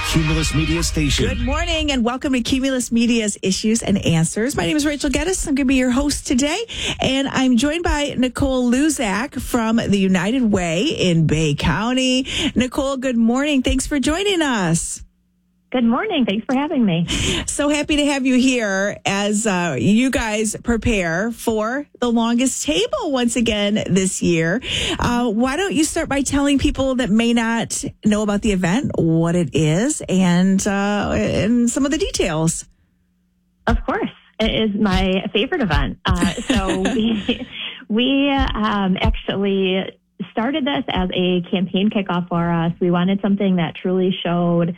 Cumulus Media Station. Good morning and welcome to Cumulus Media's Issues and Answers. My name is Rachel Geddes. I'm going to be your host today, and I'm joined by Nicole Luzak from the United Way in Bay County. Nicole, good morning. Thanks for joining us. Good morning. Thanks for having me. So happy to have you here as you guys prepare for the longest table once again this year. Why don't you start by telling people that may not know about the event, what it is, and some of the details? Of course. It is my favorite event. So we actually started this as a campaign kickoff for us. We wanted something that truly showed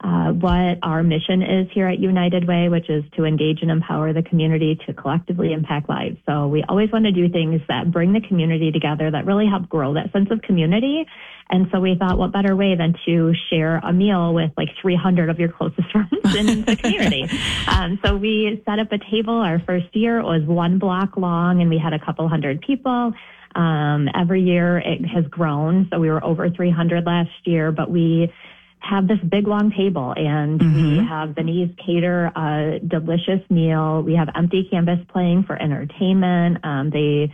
what our mission is here at United Way, which is to engage and empower the community to collectively impact lives. So we always want to do things that bring the community together, that really help grow that sense of community. And so we thought, what better way than to share a meal with like 300 of your closest friends in the community. So we set up a table. Our first year was 1 block long, and we had a couple hundred people. Every year it has grown. So we were over 300 last year, but we have this big long table, and we have Vinny's cater a delicious meal. We have empty canvas playing for entertainment. They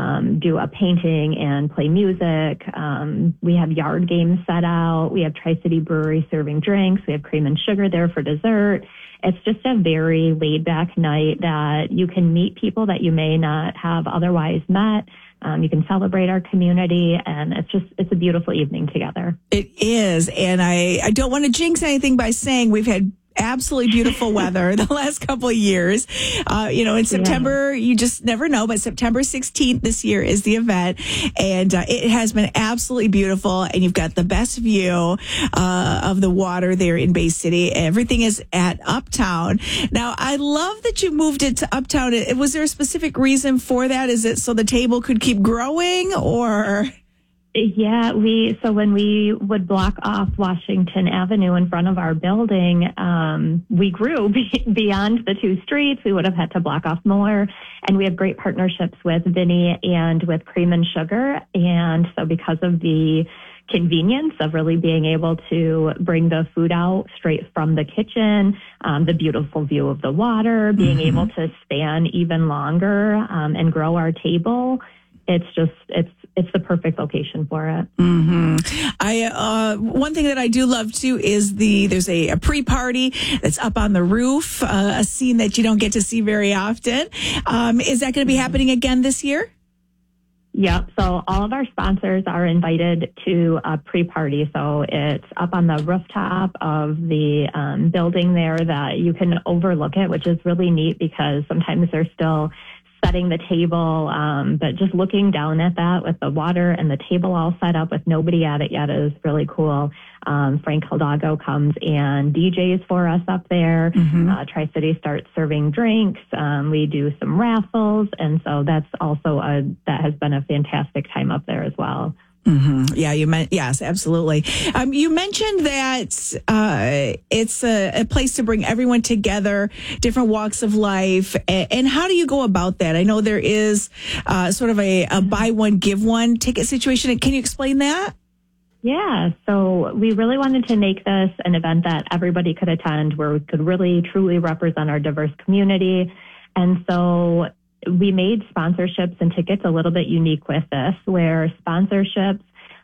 do a painting and play music. We have yard games set out. We have Tri-City Brewery serving drinks. We have cream and sugar there for dessert. It's just a very laid back night that you can meet people that you may not have otherwise met. You can celebrate our community, and it's a beautiful evening together. It is. And I don't want to jinx anything by saying we've had absolutely beautiful weather the last couple of years. In September, you just never know, but September 16th this year is the event, and it has been absolutely beautiful, and you've got the best view of the water there in Bay City. Everything is at Uptown. Now, I love that you moved it to Uptown. Was there a specific reason for that? Is it so the table could keep growing, or... Yeah, so when we would block off Washington Avenue in front of our building, we grew beyond the 2 streets. We would have had to block off more. And we have great partnerships with Vinny and with Cream and Sugar. And so because of the convenience of really being able to bring the food out straight from the kitchen, the beautiful view of the water, being able to stand even longer and grow our table, it's the perfect location for it. One thing that I do love too is there's a pre-party that's up on the roof, a scene that you don't get to see very often. Is that going to be happening again this year? Yep. So all of our sponsors are invited to a pre-party. So it's up on the rooftop of the building there that you can overlook it, which is really neat because sometimes they're still setting the table, but just looking down at that with the water and the table all set up with nobody at it yet is really cool. Frank Hidalgo comes and DJs for us up there. Tri-City starts serving drinks. We do some raffles. And so that's also that has been a fantastic time up there as well. Yeah, yes, absolutely. You mentioned that it's a place to bring everyone together, different walks of life. And how do you go about that? I know there is sort of a buy one, give one ticket situation. Can you explain that? Yeah, so we really wanted to make this an event that everybody could attend, where we could really truly represent our diverse community. And so we made sponsorships and tickets a little bit unique with this, where sponsorships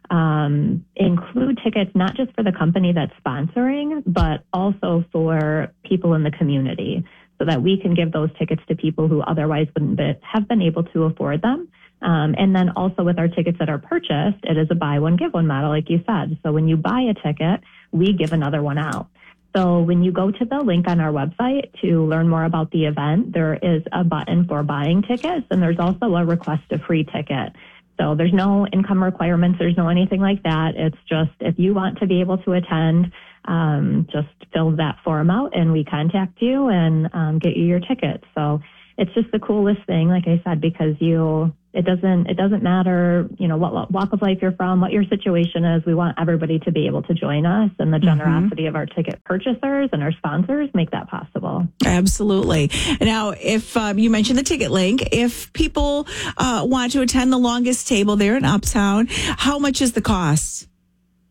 include tickets not just for the company that's sponsoring, but also for people in the community, so that we can give those tickets to people who otherwise wouldn't have been able to afford them. And then also with our tickets that are purchased, it is a buy one, give one model, like you said. So when you buy a ticket, we give another one out. So when you go to the link on our website to learn more about the event, there is a button for buying tickets, and there's also a request a free ticket. So there's no income requirements. There's no anything like that. It's just if you want to be able to attend, just fill that form out and we contact you and get you your ticket. So it's just the coolest thing, like I said, because it doesn't matter, what walk of life you're from, what your situation is. We want everybody to be able to join us, and the generosity of our ticket purchasers and our sponsors make that possible. Absolutely. Now, if you mentioned the ticket link, if people want to attend the longest table there in Uptown, how much is the cost?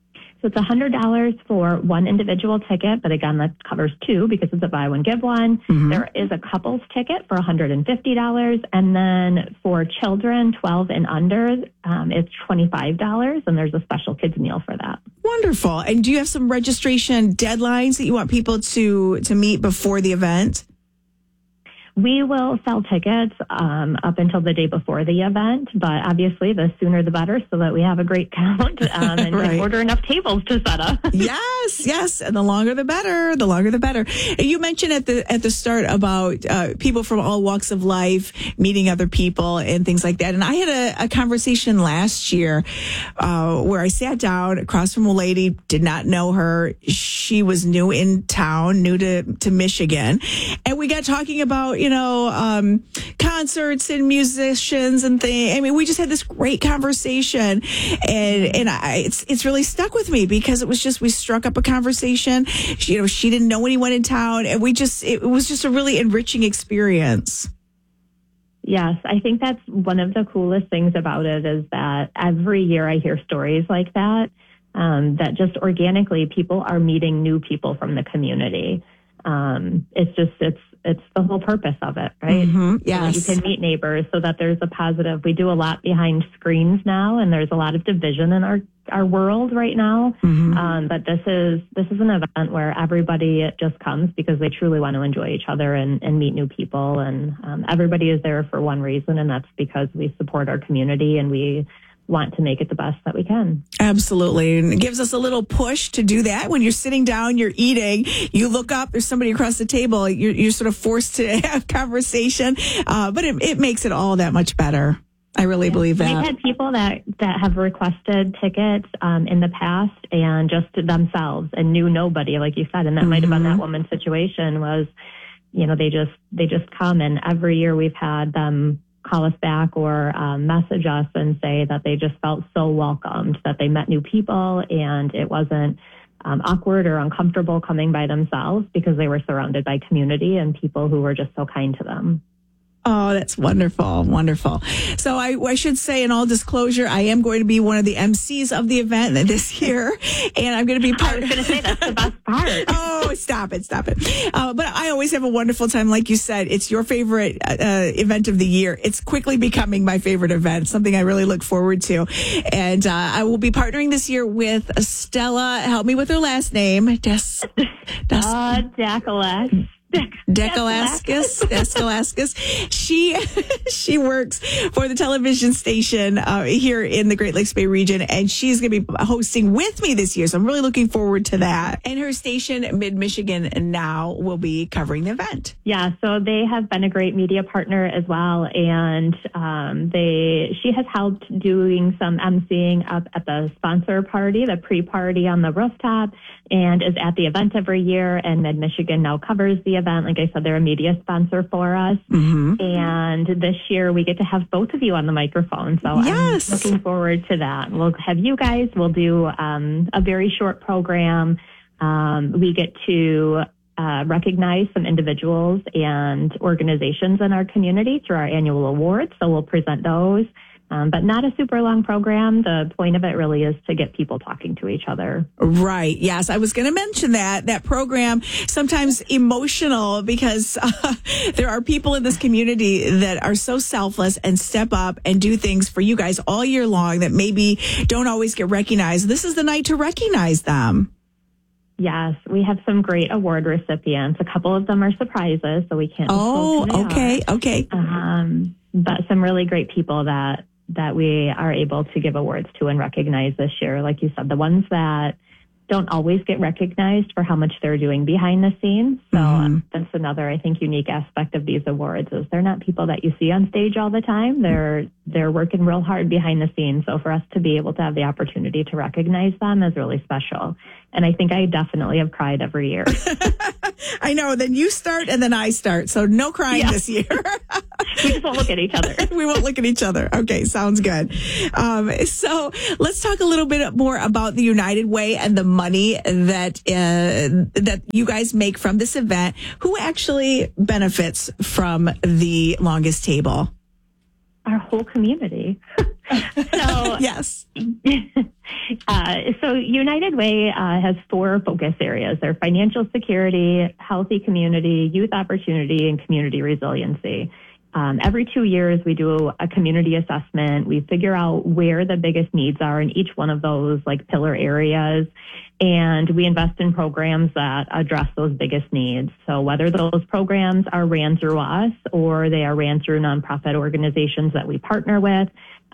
So it's $100 for one individual ticket, but again, that covers two because it's a buy one, give one. Mm-hmm. There is a couples ticket for $150, and then for children 12 and under, it's $25, and there's a special kids meal for that. Wonderful. And do you have some registration deadlines that you want people to meet before the event? We will sell tickets up until the day before the event, but obviously the sooner the better so that we have a great count and Right. can order enough tables to set up. Yes. And the longer the better, the longer the better. And you mentioned at the start about people from all walks of life, meeting other people and things like that. And I had a conversation last year where I sat down across from a lady, did not know her. She was new in town, new to Michigan. And we got talking about, concerts and musicians and things. I mean, we just had this great conversation, and it's really stuck with me because we struck up a conversation. She didn't know anyone in town, and it was just a really enriching experience. Yes, I think that's one of the coolest things about it is that every year I hear stories like that, that just organically people are meeting new people from the community. It's the whole purpose of it, right? Mm-hmm. Yes. So that you can meet neighbors so that there's a positive. We do a lot behind screens now, and there's a lot of division in our world right now. Mm-hmm. But this is an event where everybody just comes because they truly want to enjoy each other and meet new people. And everybody is there for one reason, and that's because we support our community and we want to make it the best that we can. Absolutely. And it gives us a little push to do that. When you're sitting down, you're eating, you look up, there's somebody across the table, you're sort of forced to have conversation. But it makes it all that much better. I really believe that. We've had people that have requested tickets in the past and just themselves and knew nobody, like you said, and that might have been that woman's situation was, they just come, and every year we've had them call us back or message us and say that they just felt so welcomed, that they met new people and it wasn't awkward or uncomfortable coming by themselves because they were surrounded by community and people who were just so kind to them. Oh, that's wonderful. Wonderful. So I should say in all disclosure, I am going to be one of the MCs of the event this year. And I'm going to be I was going to say that's the best part. Oh, stop it. But I always have a wonderful time. Like you said, it's your favorite event of the year. It's quickly becoming my favorite event, something I really look forward to. And I will be partnering this year with Stella. Help me with her last name. Dakalaskis. Dakalaskis. She works for the television station here in the Great Lakes Bay region, and she's going to be hosting with me this year. So I'm really looking forward to that. And her station, Mid Michigan Now, will be covering the event. Yeah, so they have been a great media partner as well, and she has helped doing some emceeing up at the sponsor party, the pre-party on the rooftop, and is at the event every year. And Mid Michigan Now covers the event. Like I said, they're a media sponsor for us. Mm-hmm. And this year we get to have both of you on the microphone. So yes. I'm looking forward to that. We'll have you guys. We'll do a very short program. We get to recognize some individuals and organizations in our community through our annual awards. So we'll present those. But not a super long program. The point of it really is to get people talking to each other. Right. Yes. I was going to mention that program, sometimes emotional because there are people in this community that are so selfless and step up and do things for you guys all year long that maybe don't always get recognized. This is the night to recognize them. Yes, we have some great award recipients. A couple of them are surprises, so we can't. Okay. But some really great people that we are able to give awards to and recognize this year. Like you said, the ones that don't always get recognized for how much they're doing behind the scenes. So that's another, I think, unique aspect of these awards is they're not people that you see on stage all the time. They're working real hard behind the scenes. So for us to be able to have the opportunity to recognize them is really special. And I think I definitely have cried every year. I know. Then you start and then I start. So no crying this year. We just won't look at each other. We won't look at each other. Okay, sounds good. So let's talk a little bit more about the United Way and the money that you guys make from this event. Who actually benefits from the longest table? Our whole community. So yes. So United Way has 4 focus areas. They're financial security, healthy community, youth opportunity, and community resiliency. Every 2 years, we do a community assessment. We figure out where the biggest needs are in each one of those like pillar areas. And we invest in programs that address those biggest needs. So whether those programs are ran through us or they are ran through nonprofit organizations that we partner with,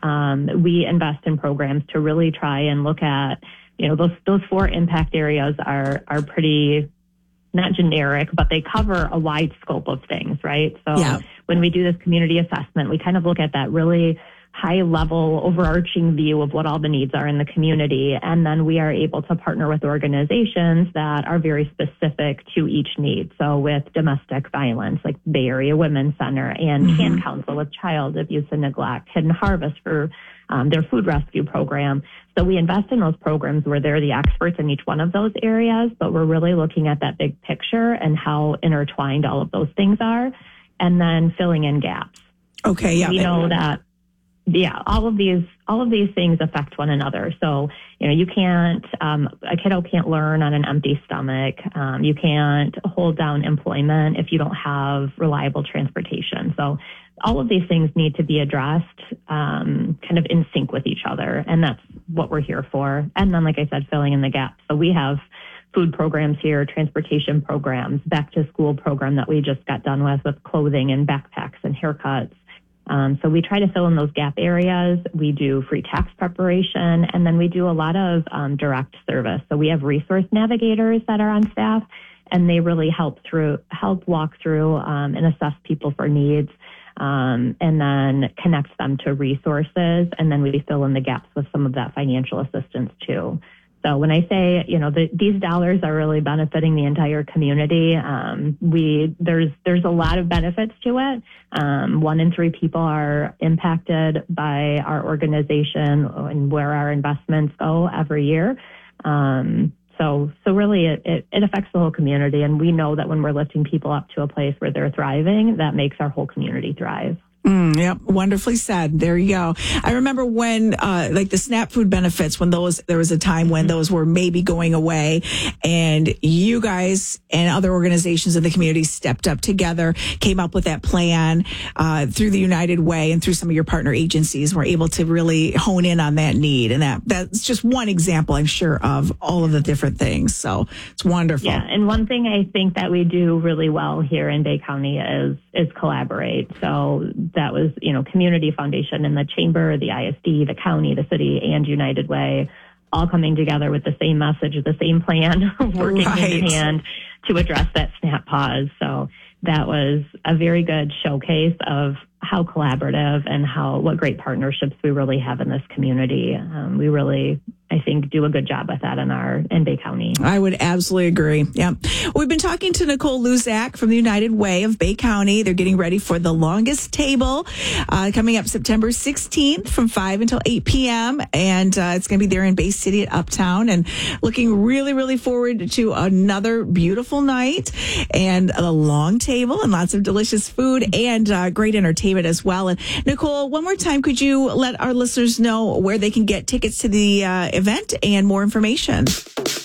we invest in programs to really try and look at, those 4 impact areas are pretty not generic, but they cover a wide scope of things, right? So when we do this community assessment, we kind of look at that really high level overarching view of what all the needs are in the community. And then we are able to partner with organizations that are very specific to each need. So with domestic violence, like Bay Area Women's Center and CAN Council with child abuse and neglect, Hidden Harvest for their food rescue program. So we invest in those programs where they're the experts in each one of those areas, but we're really looking at that big picture and how intertwined all of those things are, and then filling in gaps. Okay, yeah. We know that, all of these things affect one another. So, you can't, a kiddo can't learn on an empty stomach. You can't hold down employment if you don't have reliable transportation. So all of these things need to be addressed, kind of in sync with each other. And that's what we're here for. And then, like I said, filling in the gaps. So we have food programs here, transportation programs, back to school program that we just got done with clothing and backpacks and haircuts. So we try to fill in those gap areas. We do free tax preparation, and then we do a lot of direct service. So we have resource navigators that are on staff, and they really help walk through and assess people for needs, and then connect them to resources. And then we fill in the gaps with some of that financial assistance too. So when I say, these dollars are really benefiting the entire community, there's a lot of benefits to it. 1 in 3 people are impacted by our organization and where our investments go every year. So really it affects the whole community. And we know that when we're lifting people up to a place where they're thriving, that makes our whole community thrive. Yep. Wonderfully said. There you go. I remember when, like the SNAP food benefits, when there was a time when those were maybe going away, and you guys and other organizations in the community stepped up together, came up with that plan, through the United Way and through some of your partner agencies, were able to really hone in on that need. And that's just one example, I'm sure, of all of the different things. So it's wonderful. Yeah. And one thing I think that we do really well here in Bay County is collaborate. So that was, Community Foundation and the Chamber, the ISD, the county, the city, and United Way, all coming together with the same message, the same plan, working hand in hand to address that SNAP pause. So that was a very good showcase of how collaborative and what great partnerships we really have in this community. We really, I think, do a good job with that in Bay County. I would absolutely agree. Yeah. We've been talking to Nicole Luzak from the United Way of Bay County. They're getting ready for the longest table, coming up September 16th from 5 until 8 p.m. And it's going to be there in Bay City at Uptown, and looking really, really forward to another beautiful night and a long table and lots of delicious food and great entertainment as well. And Nicole, one more time, could you let our listeners know where they can get tickets to the event and more information?